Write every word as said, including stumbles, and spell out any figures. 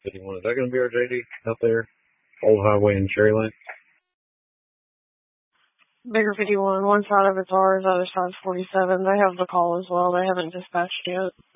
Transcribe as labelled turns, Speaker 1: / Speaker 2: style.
Speaker 1: fifty-one. Is that going to be our J D out there? Old Highway in Cherry Lane?
Speaker 2: Bigger fifty-one. One side of it's ours, the other side's forty-seven. They have the call as well. They haven't dispatched yet.